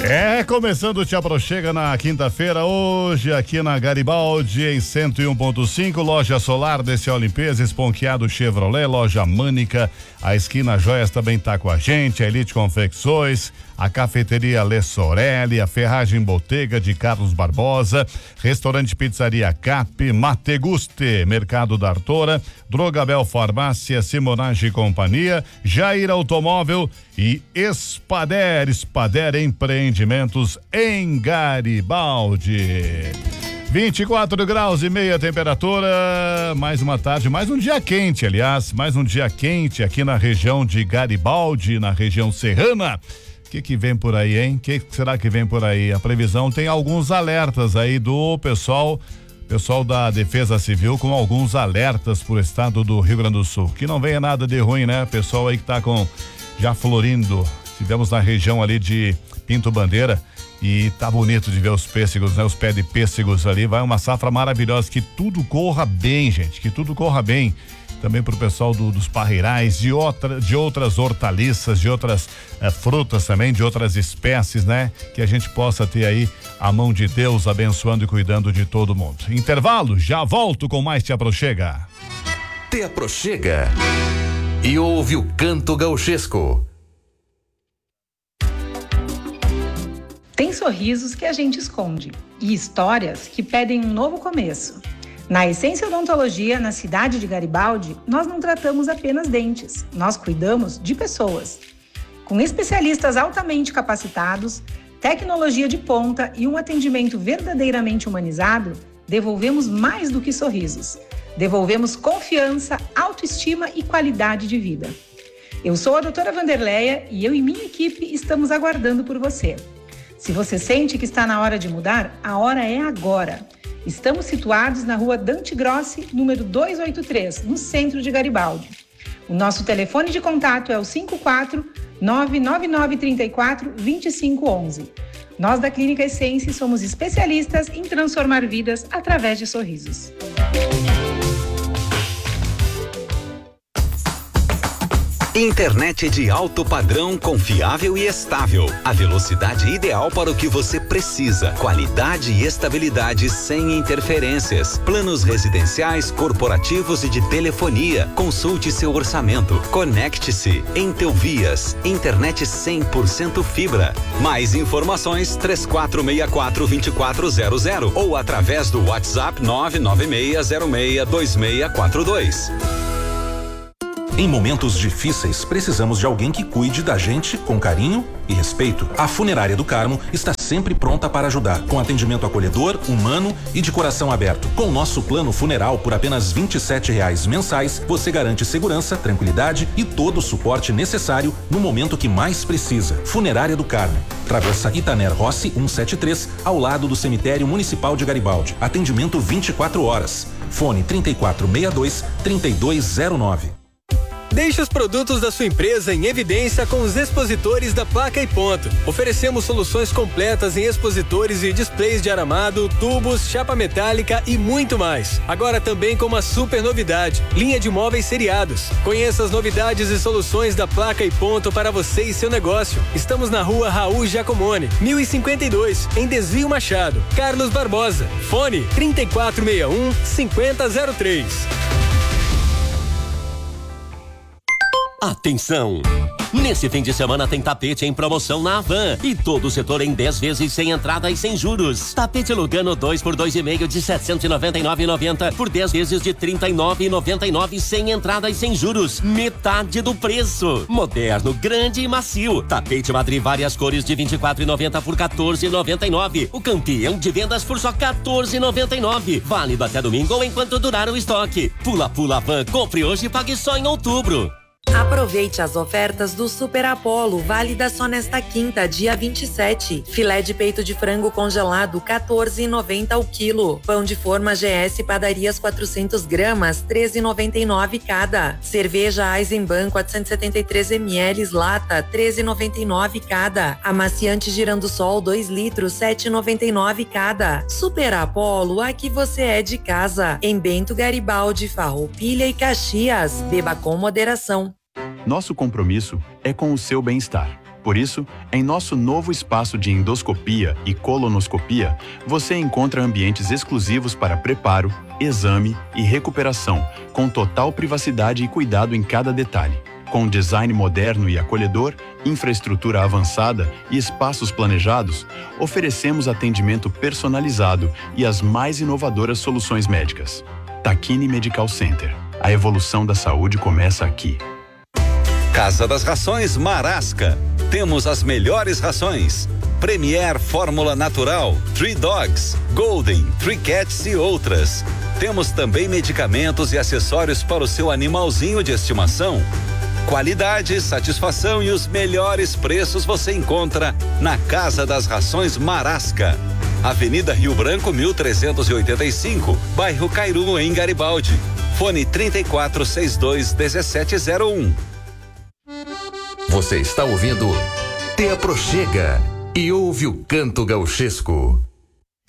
Começando o Te Aproxega na quinta-feira, hoje aqui na Garibaldi, em 101.5, loja solar DC Limpeza, Esponqueado Chevrolet, loja Mânica, a Esquina Joias também tá com a gente, a Elite Confecções, a cafeteria Le Sorelli, a Ferragem Bottega de Carlos Barbosa, restaurante Pizzaria Cap, Mateguste, Mercado da Artora, Drogabel Farmácia, Simonage e Companhia, Jair Automóvel e Espader Empreendimentos em Garibaldi. 24 graus e meia temperatura, mais uma tarde, mais um dia quente, aliás, mais um dia quente aqui na região de Garibaldi, na região serrana. O que vem por aí, hein? O que será que vem por aí? A previsão tem alguns alertas aí do pessoal da Defesa Civil, com alguns alertas pro estado do Rio Grande do Sul. Que não venha nada de ruim, né? Pessoal aí que tá já florindo. Estivemos na região ali de Pinto Bandeira e tá bonito de ver os pêssegos, né? Os pés de pêssegos ali, vai uma safra maravilhosa, que tudo corra bem, gente, que tudo corra bem. Também pro pessoal dos parreirais, de outras hortaliças, de outras frutas também, de outras espécies, né? Que a gente possa ter aí a mão de Deus abençoando e cuidando de todo mundo. Intervalo, já volto com mais Te Aproxega. Te Aproxega e ouve o canto gauchesco. Tem sorrisos que a gente esconde e histórias que pedem um novo começo. Na Essência Odontologia, na cidade de Garibaldi, nós não tratamos apenas dentes, nós cuidamos de pessoas. Com especialistas altamente capacitados, tecnologia de ponta e um atendimento verdadeiramente humanizado, devolvemos mais do que sorrisos. Devolvemos confiança, autoestima e qualidade de vida. Eu sou a doutora Vanderleia e eu e minha equipe estamos aguardando por você. Se você sente que está na hora de mudar, a hora é agora. Estamos situados na rua Dante Grossi, número 283, no centro de Garibaldi. O nosso telefone de contato é o 54-99934-2511. Nós da Clínica Essência somos especialistas em transformar vidas através de sorrisos. Internet de alto padrão, confiável e estável. A velocidade ideal para o que você precisa. Qualidade e estabilidade sem interferências. Planos residenciais, corporativos e de telefonia. Consulte seu orçamento. Conecte-se. Entelvias. Internet 100% fibra. Mais informações 3464-2400 ou através do WhatsApp 996062642. Em momentos difíceis, precisamos de alguém que cuide da gente com carinho e respeito. A Funerária do Carmo está sempre pronta para ajudar, com atendimento acolhedor, humano e de coração aberto. Com nosso plano funeral por apenas R$ 27 mensais, você garante segurança, tranquilidade e todo o suporte necessário no momento que mais precisa. Funerária do Carmo, Travessa Itaner Rossi 173, ao lado do Cemitério Municipal de Garibaldi. Atendimento 24 horas. Fone 3462-3209. Deixe os produtos da sua empresa em evidência com os expositores da Placa e Ponto. Oferecemos soluções completas em expositores e displays de aramado, tubos, chapa metálica e muito mais. Agora também com uma super novidade, linha de móveis seriados. Conheça as novidades e soluções da Placa e Ponto para você e seu negócio. Estamos na rua Raul Giacomone, 1052, em Desvio Machado. Carlos Barbosa. Fone 3461-5003. Atenção! Nesse fim de semana tem tapete em promoção na Havan e todo o setor em 10 vezes sem entrada e sem juros. Tapete Lugano 2x2,5 de R$ 799,90 por 10 vezes de R$ 39,99 sem entrada e sem juros. Metade do preço. Moderno, grande e macio. Tapete Madrid várias cores de R$ 24,90 por R$ 14,99. O campeão de vendas por só R$ 14,99. Válido até domingo ou enquanto durar o estoque. Pula Havan, compre hoje e pague só em outubro. Aproveite as ofertas do Super Apollo, válida só nesta quinta, dia 27. Filé de peito de frango congelado, R$14,90 o quilo. Pão de forma GS Padarias 400 gramas, R$13,99 cada. Cerveja Eisenbahn 473 ml lata, R$13,99 cada. Amaciante Girandosol 2 litros, R$7,99 cada. Super Apollo, aqui você é de casa. Em Bento Garibaldi, Farroupilha e Caxias. Beba com moderação. Nosso compromisso é com o seu bem-estar. Por isso, em nosso novo espaço de endoscopia e colonoscopia, você encontra ambientes exclusivos para preparo, exame e recuperação, com total privacidade e cuidado em cada detalhe. Com design moderno e acolhedor, infraestrutura avançada e espaços planejados, oferecemos atendimento personalizado e as mais inovadoras soluções médicas. Takini Medical Center. A evolução da saúde começa aqui. Casa das Rações Marasca. Temos as melhores rações. Premier Fórmula Natural, Three Dogs, Golden, Three Cats e outras. Temos também medicamentos e acessórios para o seu animalzinho de estimação. Qualidade, satisfação e os melhores preços você encontra na Casa das Rações Marasca. Avenida Rio Branco 1385, bairro Cairu, em Garibaldi. Fone 3462-1701. Você está ouvindo Te Aproxega e ouve o canto gauchesco.